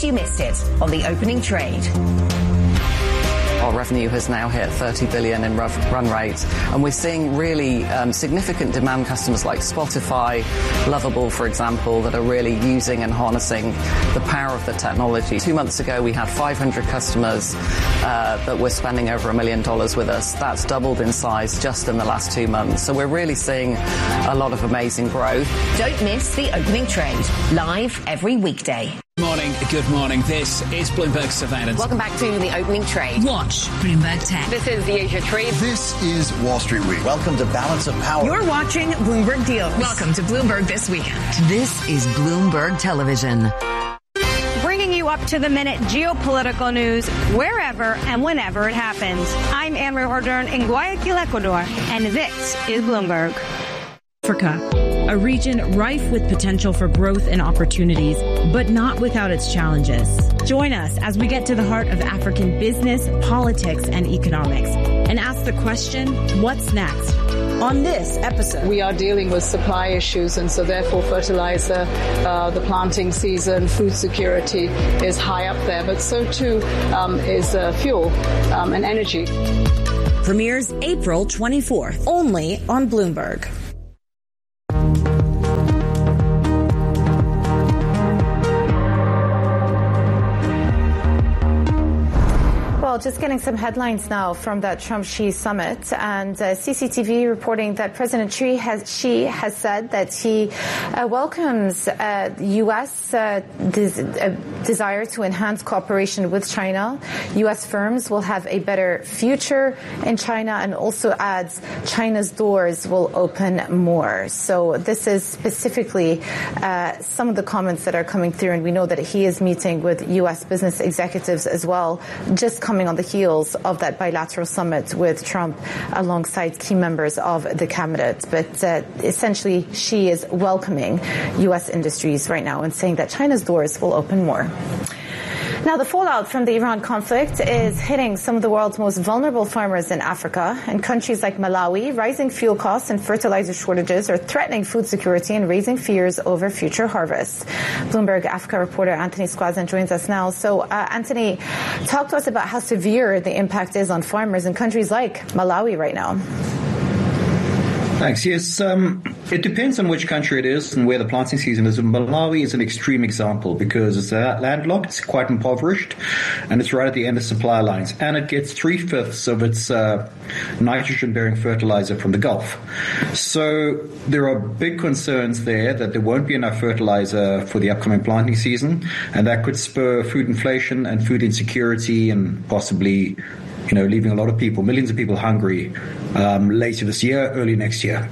case you missed it on the opening trade. Our revenue has now hit 30 billion in run rate, and we're seeing really significant demand customers like Spotify, Lovable, for example, that are really using and harnessing the power of the technology. 2 months ago, we had 500 customers that were spending over $1 million with us. That's doubled in size just in the last 2 months. So we're really seeing a lot of amazing growth. Don't miss the opening trade, live every weekday. Good morning. This is Bloomberg Surveillance. Welcome back to the opening trade. Watch Bloomberg Tech. This is the Asia Trade. This is Wall Street Week. Welcome to Balance of Power. You're watching Bloomberg Deals. Welcome to Bloomberg This Weekend. This is Bloomberg Television. Bringing you up to the minute geopolitical news wherever and whenever it happens. I'm Anne-Marie Ordern in Guayaquil, Ecuador, and this is Bloomberg. Africa, a region rife with potential for growth and opportunities, but not without its challenges. Join us as we get to the heart of African business, politics, and economics, and ask the question, what's next? On this episode, we are dealing with supply issues, and so therefore fertilizer, the planting season, food security is high up there, but so too is fuel and energy. Premieres April 24th, only on Bloomberg. Well, just getting some headlines now from that Trump-Xi summit, and CCTV reporting that President Xi has said that he welcomes U.S. Desire to enhance cooperation with China. U.S. firms will have a better future in China, and also adds China's doors will open more. So this is specifically some of the comments that are coming through, and we know that he is meeting with U.S. business executives as well, just coming on the heels of that bilateral summit with Trump alongside key members of the cabinet. But essentially, Xi is welcoming U.S. industries right now and saying that China's doors will open more. Now, the fallout from the Iran conflict is hitting some of the world's most vulnerable farmers in Africa. In countries like Malawi, rising fuel costs and fertilizer shortages are threatening food security and raising fears over future harvests. Bloomberg Africa reporter Anthony Squazin joins us now. So, Anthony, talk to us about how severe the impact is on farmers in countries like Malawi right now. Thanks. Yes, it depends on which country it is and where the planting season is. Malawi is an extreme example because it's landlocked, it's quite impoverished, and it's right at the end of supply lines. And it gets 3/5 of its nitrogen-bearing fertilizer from the Gulf. So there are big concerns there that there won't be enough fertilizer for the upcoming planting season, and that could spur food inflation and food insecurity and possibly leaving a lot of people, millions of people hungry later this year, early next year.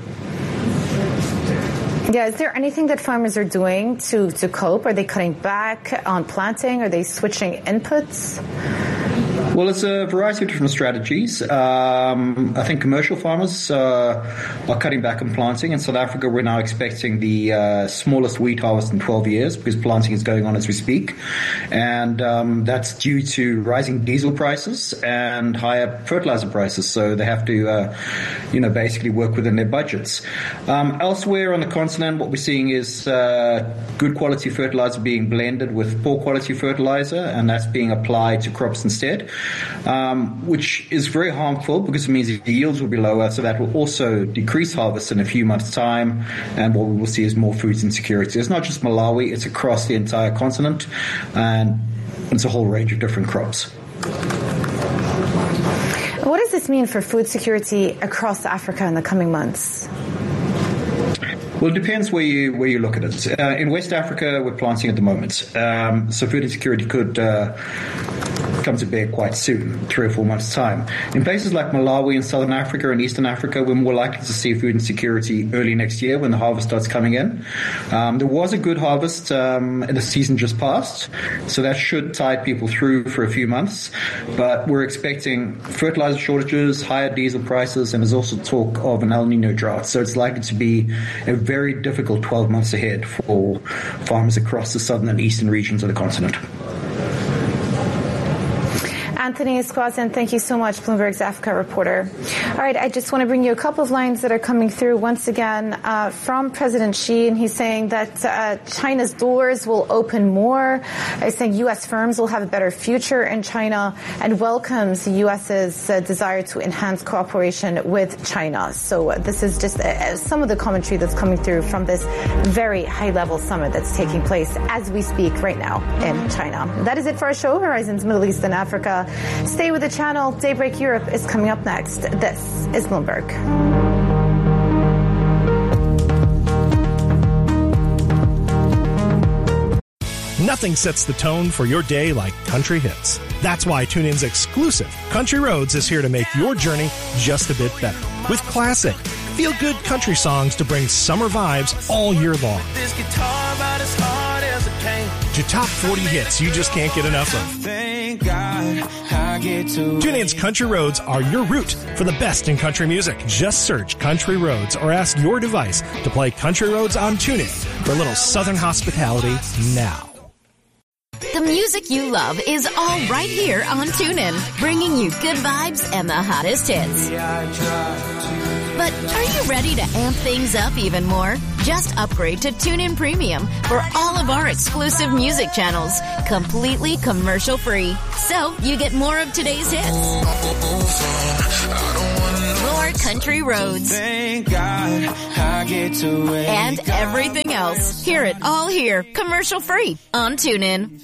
Yeah, is there anything that farmers are doing to cope? Are they cutting back on planting? Are they switching inputs? Well, it's a variety of different strategies. I think commercial farmers are cutting back on planting. In South Africa, we're now expecting the smallest wheat harvest in 12 years because planting is going on as we speak. And that's due to rising diesel prices and higher fertilizer prices. So they have to, basically work within their budgets. Elsewhere on the continent, what we're seeing is good quality fertilizer being blended with poor quality fertilizer, and that's being applied to crops instead. Which is very harmful because it means the yields will be lower, so that will also decrease harvest in a few months' time, and what we will see is more food insecurity. It's not just Malawi, it's across the entire continent, and it's a whole range of different crops. What does this mean for food security across Africa in the coming months? Well, it depends where you look at it. In West Africa, we're planting at the moment, so food insecurity could come to bear quite soon, 3 or 4 months' time. In places like Malawi and Southern Africa and Eastern Africa, we're more likely to see food insecurity early next year when the harvest starts coming in. There was a good harvest in the season just past, so that should tide people through for a few months. But we're expecting fertilizer shortages, higher diesel prices, and there's also talk of an El Nino drought. So it's likely to be a very difficult 12 months ahead for farmers across the southern and eastern regions of the continent. Anthony Esquazin, thank you so much, Bloomberg's Africa reporter. All right, I just want to bring you a couple of lines that are coming through once again from President Xi, and he's saying that China's doors will open more. He's saying U.S. firms will have a better future in China, and welcomes the U.S.'s desire to enhance cooperation with China. So this is just some of the commentary that's coming through from this very high-level summit that's taking place as we speak right now in China. That is it for our show, Horizons Middle East and Africa. Stay with the channel. Daybreak Europe is coming up next. This is Bloomberg. Nothing sets the tone for your day like country hits. That's why TuneIn's exclusive Country Roads is here to make your journey just a bit better. With classic, feel-good country songs to bring summer vibes all year long. To top 40 hits you just can't get enough of. TuneIn's Country Roads are your route for the best in country music. Just search Country Roads or ask your device to play Country Roads on TuneIn for a little southern hospitality now. The music you love is all right here on TuneIn, bringing you good vibes and the hottest hits. But are you ready to amp things up even more? Just upgrade to TuneIn Premium for all of our exclusive music channels, completely commercial-free. So you get more of today's hits. More country roads. And everything else. Hear it all here, commercial-free on TuneIn.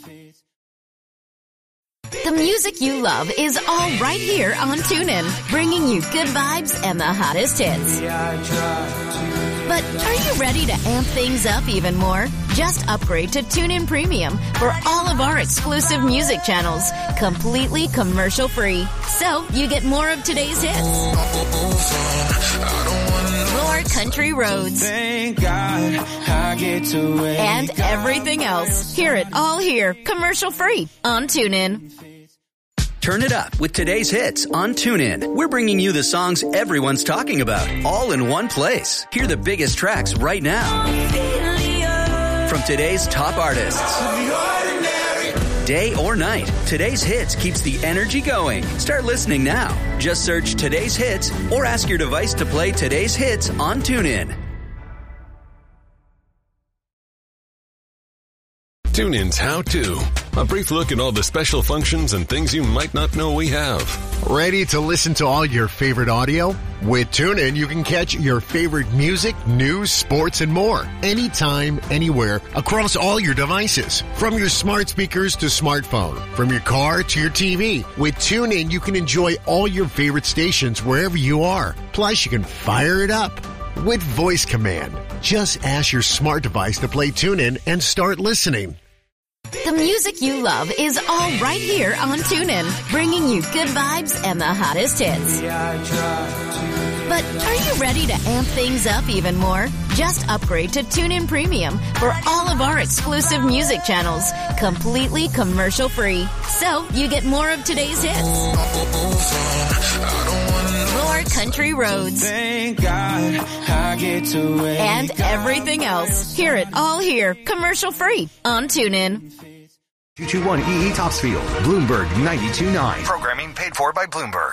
The music you love is all right here on TuneIn, bringing you good vibes and the hottest hits. But are you ready to amp things up even more? Just upgrade to TuneIn Premium for all of our exclusive music channels, completely commercial-free. So you get more of today's hits. More country roads. And everything else. Hear it all here, commercial-free on TuneIn. Turn it up with today's hits on TuneIn. We're bringing you the songs everyone's talking about, all in one place. Hear the biggest tracks right now. From today's top artists. Day or night, today's hits keeps the energy going. Start listening now. Just search today's hits or ask your device to play today's hits on TuneIn. TuneIn's How To. A brief look at all the special functions and things you might not know we have. Ready to listen to all your favorite audio? With TuneIn, you can catch your favorite music, news, sports, and more. Anytime, anywhere, across all your devices. From your smart speakers to smartphone. From your car to your TV. With TuneIn, you can enjoy all your favorite stations wherever you are. Plus, you can fire it up with voice command. Just ask your smart device to play TuneIn and start listening. The music you love is all right here on TuneIn, bringing you good vibes and the hottest hits. But are you ready to amp things up even more? Just upgrade to TuneIn Premium for all of our exclusive music channels, completely commercial-free. So you get more of today's hits. More country roads. And everything else. Hear it all here, commercial-free on TuneIn. 221 EE Topsfield, Bloomberg 92.9. Programming paid for by Bloomberg.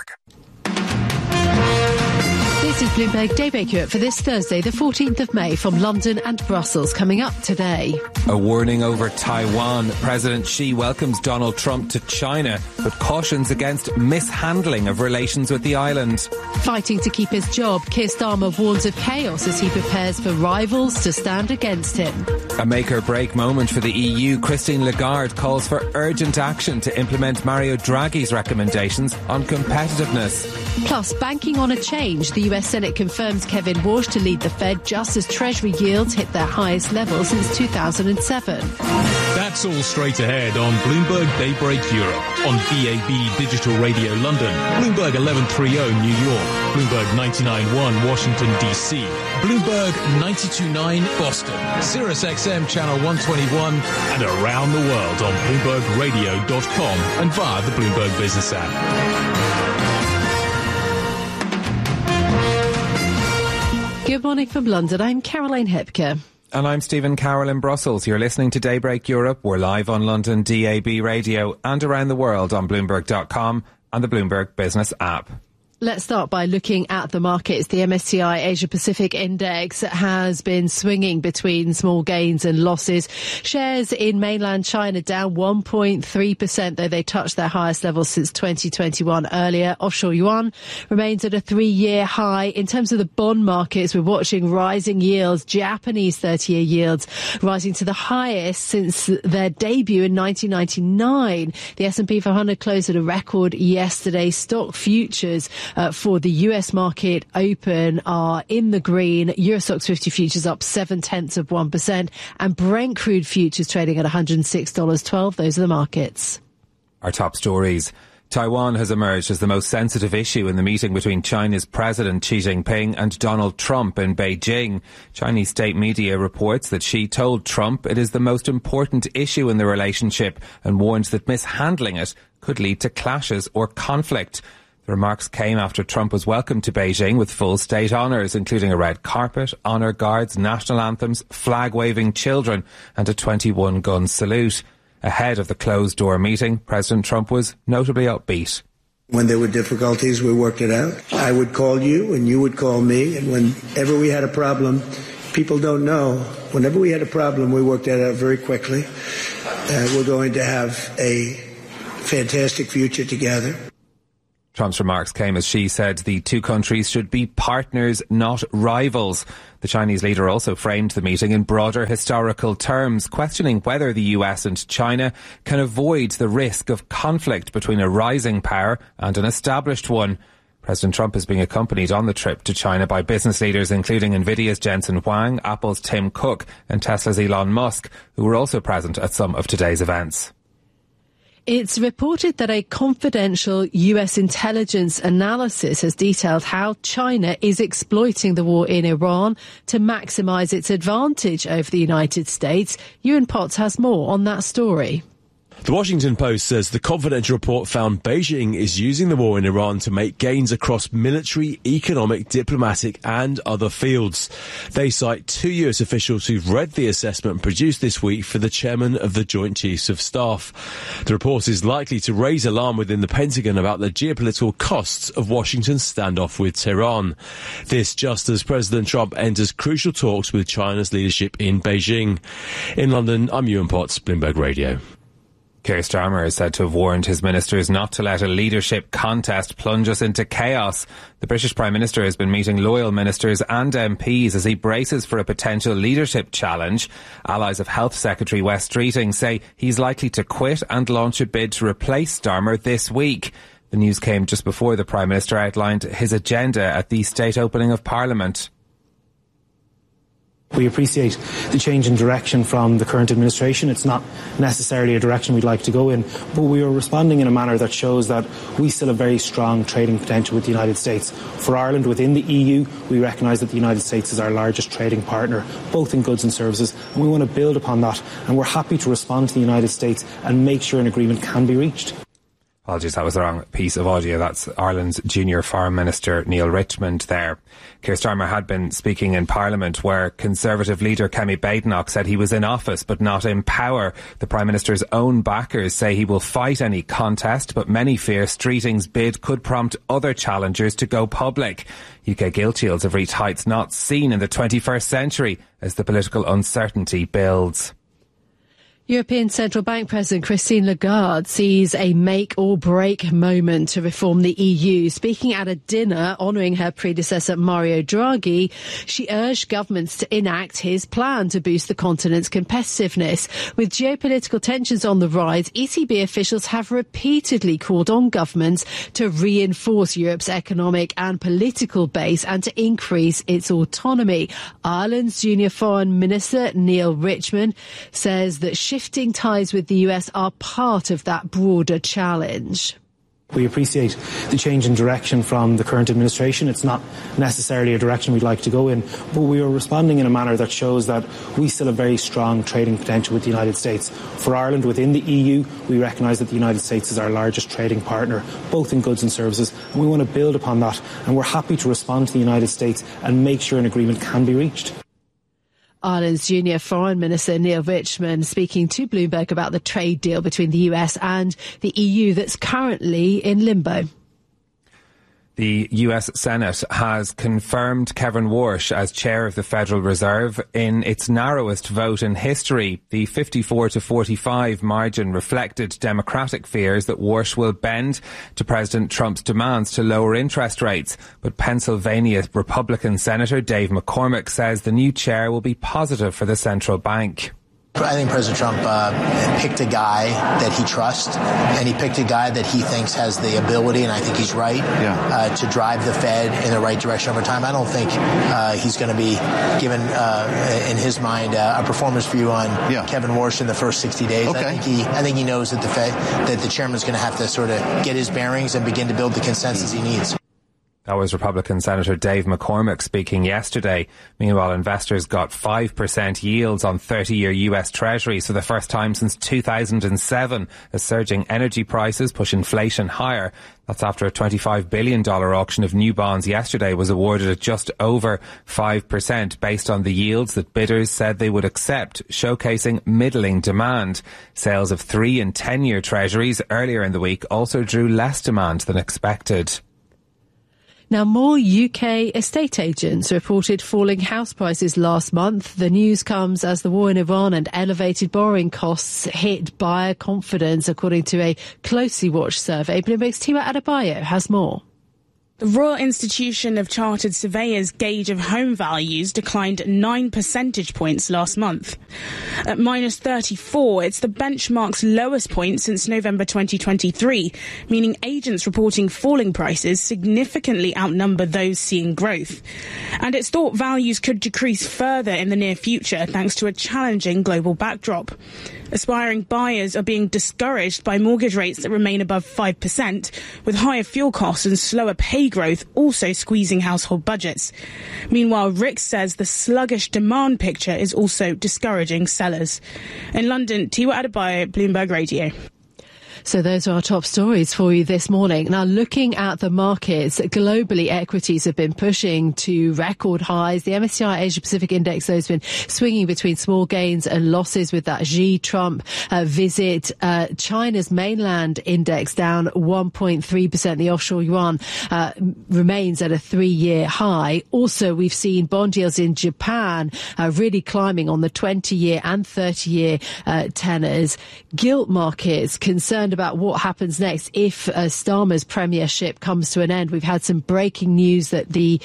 This is Bloomberg Daybreak Europe for this Thursday, the 14th of May, from London and Brussels, coming up today. A warning over Taiwan. President Xi welcomes Donald Trump to China, but cautions against mishandling of relations with the island. Fighting to keep his job, Keir Starmer warns of chaos as he prepares for rivals to stand against him. A make-or-break moment for the EU. Christine Lagarde calls for urgent action to implement Mario Draghi's recommendations on competitiveness. Plus, banking on a change. The US Senate confirms Kevin Warsh to lead the Fed just as Treasury yields hit their highest level since 2007. That's all straight ahead on Bloomberg Daybreak Europe, on DAB Digital Radio London, Bloomberg 1130 New York, Bloomberg 99.1 Washington, D.C., Bloomberg 92.9 Boston, Sirius XM Channel 121, and around the world on BloombergRadio.com and via the Bloomberg Business app. Good morning from London. I'm Caroline Hepker. And I'm Stephen Carroll in Brussels. You're listening to Daybreak Europe. We're live on London DAB radio and around the world on Bloomberg.com and the Bloomberg Business app. Let's start by looking at the markets. The MSCI Asia Pacific Index has been swinging between small gains and losses. Shares in mainland China down 1.3%, though they touched their highest level since 2021 earlier. Offshore yuan remains at a 3-year high. In terms of the bond markets, we're watching rising yields. Japanese 30-year yields rising to the highest since their debut in 1999. The S&P 500 closed at a record yesterday. Stock futures for the US market open are in the green. Euro Stoxx 50 futures up 0.7%, and Brent crude futures trading at $106.12. Those are the markets. Our top stories. Taiwan has emerged as the most sensitive issue in the meeting between China's President Xi Jinping and Donald Trump in Beijing. Chinese state media reports that Xi told Trump it is the most important issue in the relationship and warns that mishandling it could lead to clashes or conflict. The remarks came after Trump was welcomed to Beijing with full state honours, including a red carpet, honour guards, national anthems, flag-waving children and a 21-gun salute. Ahead of the closed-door meeting, President Trump was notably upbeat. When there were difficulties, we worked it out. I would call you and you would call me, and whenever we had a problem, people don't know, whenever we had a problem, we worked that out very quickly. We're going to have a fantastic future together. Trump's remarks came as Xi said the two countries should be partners, not rivals. The Chinese leader also framed the meeting in broader historical terms, questioning whether the US and China can avoid the risk of conflict between a rising power and an established one. President Trump is being accompanied on the trip to China by business leaders including Nvidia's Jensen Huang, Apple's Tim Cook and Tesla's Elon Musk, who were also present at some of today's events. It's reported that a confidential US intelligence analysis has detailed how China is exploiting the war in Iran to maximise its advantage over the United States. Ewan Potts has more on that story. The Washington Post says the confidential report found Beijing is using the war in Iran to make gains across military, economic, diplomatic and other fields. They cite 2 US officials who've read the assessment produced this week for the chairman of the Joint Chiefs of Staff. The report is likely to raise alarm within the Pentagon about the geopolitical costs of Washington's standoff with Tehran. This just as President Trump enters crucial talks with China's leadership in Beijing. In London, I'm Ewan Potts, Bloomberg Radio. Keir Starmer is said to have warned his ministers not to let a leadership contest plunge us into chaos. The British Prime Minister has been meeting loyal ministers and MPs as he braces for a potential leadership challenge. Allies of Health Secretary Wes Streeting say he's likely to quit and launch a bid to replace Starmer this week. The news came just before the Prime Minister outlined his agenda at the state opening of Parliament. We appreciate the change in direction from the current administration. It's not necessarily a direction we'd like to go in, but we are responding in a manner that shows that we still have very strong trading potential with the United States. For Ireland within the EU, we recognise that the United States is our largest trading partner, both in goods and services, and we want to build upon that, and we're happy to respond to the United States and make sure an agreement can be reached. Apologies, that was the wrong piece of audio. That's Ireland's Junior Foreign Minister Neil Richmond there. Keir Starmer had been speaking in Parliament where Conservative leader Kemi Badenoch said he was in office but not in power. The Prime Minister's own backers say he will fight any contest, but many fear Streeting's bid could prompt other challengers to go public. UK gilt yields have reached heights not seen in the 21st century as the political uncertainty builds. European Central Bank President Christine Lagarde sees a make-or-break moment to reform the EU. Speaking at a dinner honouring her predecessor Mario Draghi, she urged governments to enact his plan to boost the continent's competitiveness. With geopolitical tensions on the rise, ECB officials have repeatedly called on governments to reinforce Europe's economic and political base and to increase its autonomy. Ireland's Junior Foreign Minister Neil Richmond says that shifting ties with the US are part of that broader challenge. We appreciate the change in direction from the current administration. It's not necessarily a direction we'd like to go in, but we are responding in a manner that shows that we still have very strong trading potential with the United States. For Ireland within the EU, we recognise that the United States is our largest trading partner, both in goods and services, and we want to build upon that, and we're happy to respond to the United States and make sure an agreement can be reached. Ireland's junior Foreign Minister Neil Richmond speaking to Bloomberg about the trade deal between the US and the EU that's currently in limbo. The US Senate has confirmed Kevin Warsh as chair of the Federal Reserve in its narrowest vote in history. The 54-45 margin reflected Democratic fears that Warsh will bend to President Trump's demands to lower interest rates. But Pennsylvania Republican Senator Dave McCormick says the new chair will be positive for the central bank. I think President Trump picked a guy that he trusts, and he picked a guy that he thinks has the ability, and I think he's right, to drive the Fed in the right direction over time. I don't think he's going to be given, in his mind, a performance review on Kevin Warsh in the first 60 days. Okay. I think he knows that the chairman's going to have to sort of get his bearings and begin to build the consensus he needs. That was Republican Senator Dave McCormick speaking yesterday. Meanwhile, investors got 5% yields on 30-year US Treasuries for the first time since 2007, as surging energy prices push inflation higher. That's after a $25 billion auction of new bonds yesterday was awarded at just over 5% based on the yields that bidders said they would accept, showcasing middling demand. Sales of 3- and 10-year Treasuries earlier in the week also drew less demand than expected. Now, more UK estate agents reported falling house prices last month. The news comes as the war in Iran and elevated borrowing costs hit buyer confidence, according to a closely watched survey. Bloomberg's Tiwa Adebayo has more. The Royal Institution of Chartered Surveyors' gauge of home values declined 9 percentage points last month. At minus 34, it's the benchmark's lowest point since November 2023, meaning agents reporting falling prices significantly outnumber those seeing growth. And it's thought values could decrease further in the near future thanks to a challenging global backdrop. Aspiring buyers are being discouraged by mortgage rates that remain above 5%, with higher fuel costs and slower pay growth also squeezing household budgets. Meanwhile, Rick says the sluggish demand picture is also discouraging sellers. In London, Tiwa Adebayo, Bloomberg Radio. So those are our top stories for you this morning. Now, looking at the markets, globally, equities have been pushing to record highs. The MSCI Asia Pacific Index, though, has been swinging between small gains and losses with that Xi Trump visit. China's mainland index down 1.3%. The offshore yuan remains at a 3-year high. Also, we've seen bond yields in Japan really climbing on the 20-year and 30-year tenors. Gilt markets concerned about what happens next if Starmer's premiership comes to an end. We've had some breaking news that the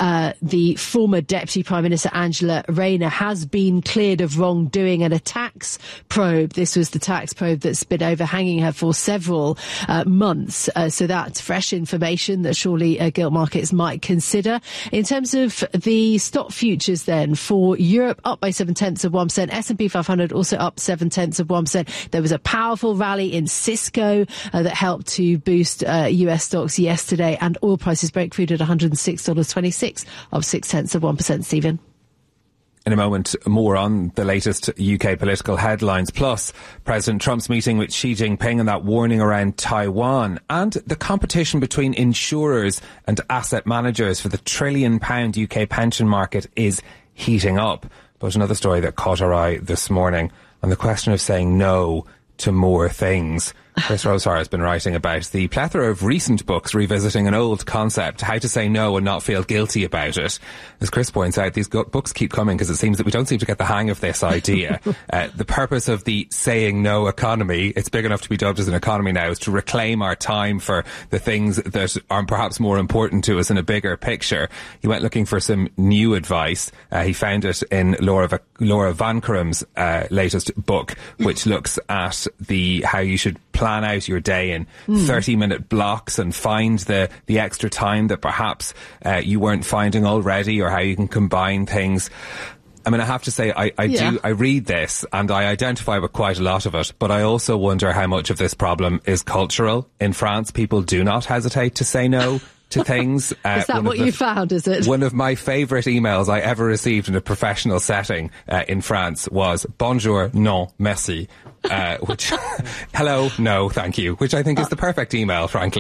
former Deputy Prime Minister Angela Rayner has been cleared of wrongdoing and a tax probe. This was the tax probe that's been overhanging her for several months. So that's fresh information that surely gilt markets might consider. In terms of the stock futures then, for Europe, up by 0.7%. S&P 500 also up 0.7%. There was a powerful rally in Cisco that helped to boost US stocks yesterday, and oil prices break crude at $106.26, up 0.6%. Stephen. In a moment, more on the latest UK political headlines, plus President Trump's meeting with Xi Jinping and that warning around Taiwan, and the competition between insurers and asset managers for the £1 trillion UK pension market is heating up. But another story that caught our eye this morning on the question of saying no to more things. Chris Rosehar has been writing about the plethora of recent books revisiting an old concept, how to say no and not feel guilty about it. As Chris points out, these books keep coming because it seems that we don't seem to get the hang of this idea. The purpose of the saying no economy, it's big enough to be dubbed as an economy now, is to reclaim our time for the things that are perhaps more important to us in a bigger picture. He went looking for some new advice. He found it in Laura Vankerum's latest book, which looks at how you should plan out your day in 30-minute blocks and find the extra time that perhaps you weren't finding already, or how you can combine things. I mean, I have to say, I read this and I identify with quite a lot of it, but I also wonder how much of this problem is cultural. In France, people do not hesitate to say no to things. Is that what you found, is it? One of my favourite emails I ever received in a professional setting in France was bonjour, non, merci, which hello, no, thank you, which I think is the perfect email, frankly.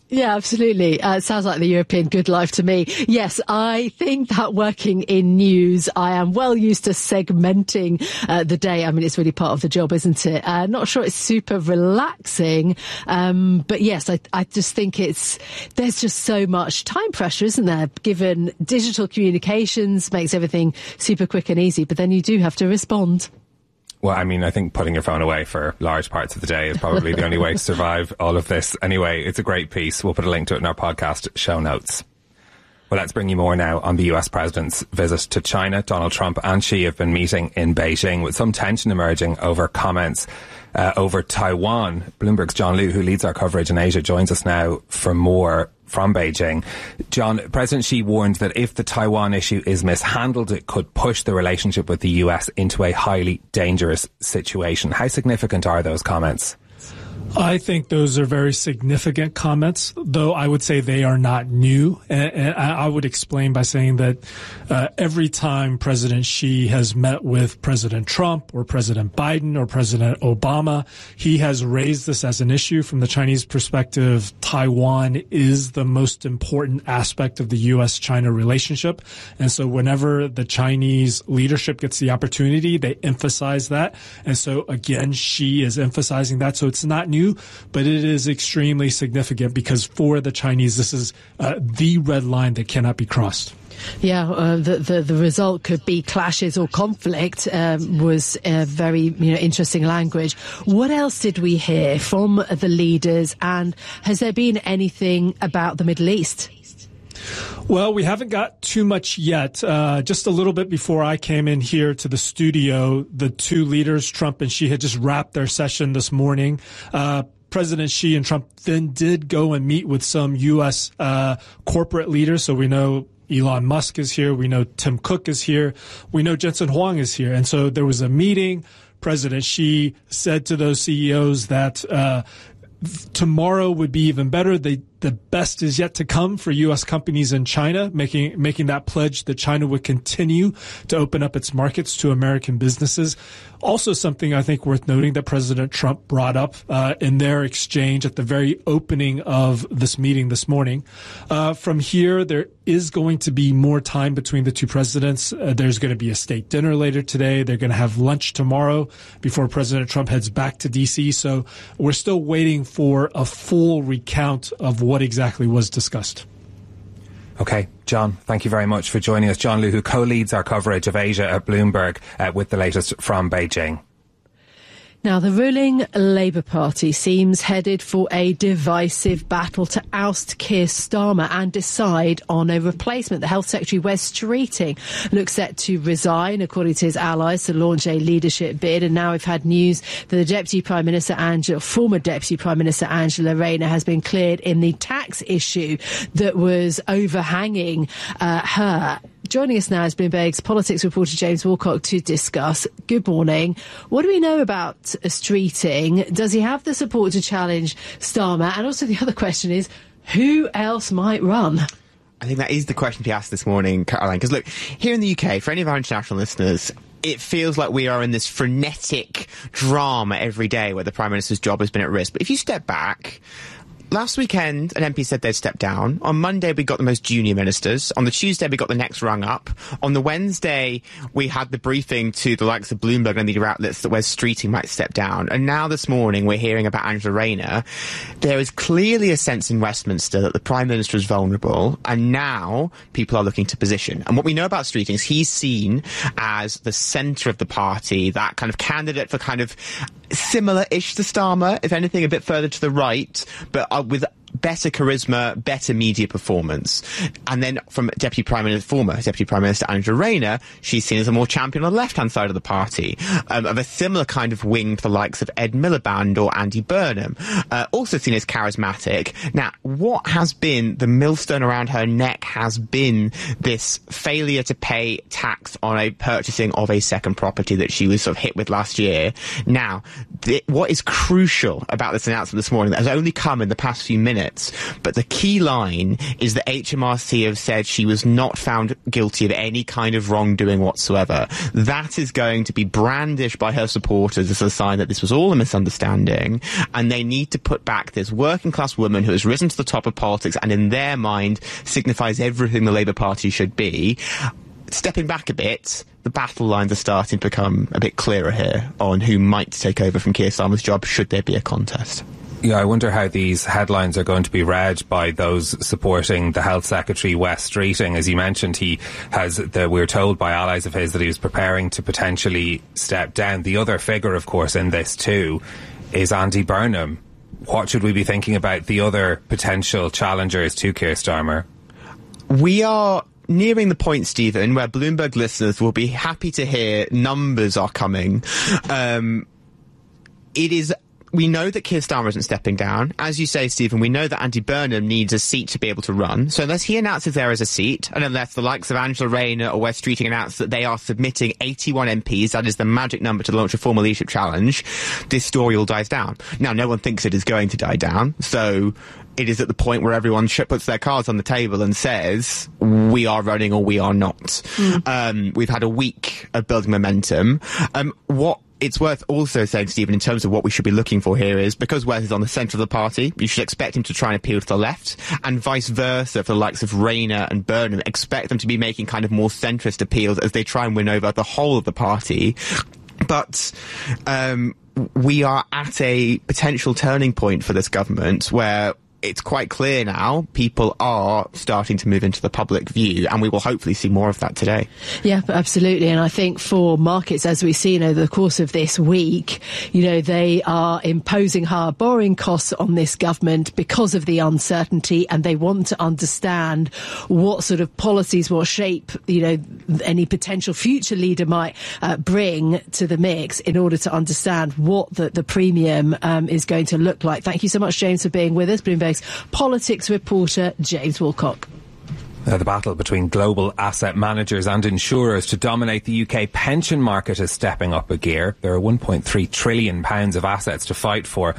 Yeah, absolutely. Sounds like the European good life to me. Yes, I think that working in news, I am well used to segmenting the day. I mean, it's really part of the job, isn't it? Not sure it's super relaxing. But yes, I just think there's just so much time pressure, isn't there? Given digital communications makes everything super quick and easy, but then you do have to respond. Well, I mean, I think putting your phone away for large parts of the day is probably the only way to survive all of this. Anyway, it's a great piece. We'll put a link to it in our podcast show notes. Well, let's bring you more now on the US president's visit to China. Donald Trump and Xi have been meeting in Beijing with some tension emerging over comments over Taiwan. Bloomberg's John Liu, who leads our coverage in Asia, joins us now for more from Beijing. John, President Xi warned that if the Taiwan issue is mishandled, it could push the relationship with the US into a highly dangerous situation. How significant are those comments? I think those are very significant comments, though I would say they are not new. And I would explain by saying that every time President Xi has met with President Trump or President Biden or President Obama, he has raised this as an issue. From the Chinese perspective, Taiwan is the most important aspect of the U.S.-China relationship. And so whenever the Chinese leadership gets the opportunity, they emphasize that. And so, again, Xi is emphasizing that. So it's not new, but it is extremely significant because for the Chinese, this is the red line that cannot be crossed. Yeah, the result could be clashes or conflict, was very interesting language. What else did we hear from the leaders, and has there been anything about the Middle East? Well, we haven't got too much yet. Just a little bit before I came in here to the studio, the two leaders, Trump and Xi, had just wrapped their session this morning. President Xi and Trump then did go and meet with some U.S. corporate leaders. So we know Elon Musk is here. We know Tim Cook is here. We know Jensen Huang is here. And so there was a meeting. President Xi said to those CEOs that tomorrow would be even better. The best is yet to come for U.S. companies in China, making that pledge that China would continue to open up its markets to American businesses. Also something I think worth noting that President Trump brought up in their exchange at the very opening of this meeting this morning. From here, there is going to be more time between the two presidents. There's going to be a state dinner later today. They're going to have lunch tomorrow before President Trump heads back to D.C. So we're still waiting for a full recount of what exactly was discussed. Okay, John, thank you very much for joining us. John Liu, who co-leads our coverage of Asia at Bloomberg, with the latest from Beijing. Now, the ruling Labour Party seems headed for a divisive battle to oust Keir Starmer and decide on a replacement. The Health Secretary, Wes Streeting, looks set to resign, according to his allies, to launch a leadership bid. And now we've had news that the former Deputy Prime Minister Angela Rayner has been cleared in the tax issue that was overhanging her. Joining us now is Bloomberg's politics reporter James Walcock to discuss. Good morning. What do we know about Streeting? Does he have the support to challenge Starmer? And also the other question is, who else might run? I think that is the question to be asked this morning, Caroline. Because look, here in the UK, for any of our international listeners, it feels like we are in this frenetic drama every day where the Prime Minister's job has been at risk. But if you step back, last weekend, an MP said they'd step down. On Monday, we got the most junior ministers. On the Tuesday, we got the next rung up. On the Wednesday, we had the briefing to the likes of Bloomberg and media outlets that Wes Streeting might step down. And now this morning, we're hearing about Angela Rayner. There is clearly a sense in Westminster that the Prime Minister is vulnerable, and now people are looking to position. And what we know about Streeting is he's seen as the centre of the party, that kind of candidate for kind of similar-ish to Starmer, if anything, a bit further to the right, but with better charisma, better media performance. And then from former Deputy Prime Minister Angela Rayner, she's seen as a more champion on the left-hand side of the party, of a similar kind of wing to the likes of Ed Miliband or Andy Burnham, also seen as charismatic. Now, what has been the millstone around her neck has been this failure to pay tax on a purchasing of a second property that she was sort of hit with last year. Now, what is crucial about this announcement this morning that has only come in the past few minutes minutes. But the key line is that HMRC have said she was not found guilty of any kind of wrongdoing whatsoever. That is going to be brandished by her supporters as a sign that this was all a misunderstanding, and they need to put back this working class woman who has risen to the top of politics and in their mind signifies everything the Labour Party should be. Stepping back a bit, the battle lines are starting to become a bit clearer here on who might take over from Keir Starmer's job should there be a contest. Yeah, I wonder how these headlines are going to be read by those supporting the Health Secretary, Wes Streeting. As you mentioned, we're told by allies of his that he was preparing to potentially step down. The other figure, of course, in this too is Andy Burnham. What should we be thinking about the other potential challengers to Keir Starmer? We are nearing the point, Stephen, where Bloomberg listeners will be happy to hear numbers are coming. We know that Keir Starmer isn't stepping down. As you say, Stephen, we know that Andy Burnham needs a seat to be able to run. So unless he announces there is a seat, and unless the likes of Angela Rayner or Wes Streeting announce that they are submitting 81 MPs, that is the magic number to launch a formal leadership challenge, this story all dies down. Now, no one thinks it is going to die down, so it is at the point where everyone puts their cards on the table and says, we are running or we are not. We've had a week of building momentum. What it's worth also saying, Stephen, in terms of what we should be looking for here is, because Wes is on the centre of the party, you should expect him to try and appeal to the left, and vice versa for the likes of Rayner and Burnham. Expect them to be making kind of more centrist appeals as they try and win over the whole of the party. But we are at a potential turning point for this government where it's quite clear now people are starting to move into the public view, and we will hopefully see more of that today. Yeah, absolutely. And I think for markets, as we've seen over the course of this week, they are imposing higher borrowing costs on this government because of the uncertainty, and they want to understand what sort of policies, what shape, any potential future leader might bring to the mix in order to understand what the premium is going to look like. Thank you so much, James, for being with us. Bloomberg's politics reporter James Woolcock. The battle between global asset managers and insurers to dominate the UK pension market is stepping up a gear. There are £1.3 trillion of assets to fight for.